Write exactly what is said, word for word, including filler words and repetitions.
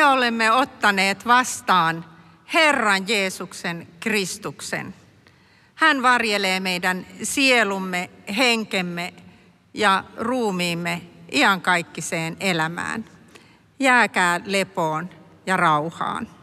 olemme ottaneet vastaan Herran Jeesuksen Kristuksen. Hän varjelee meidän sielumme, henkemme ja ruumiimme iankaikkiseen elämään. Jääkää lepoon ja rauhaan.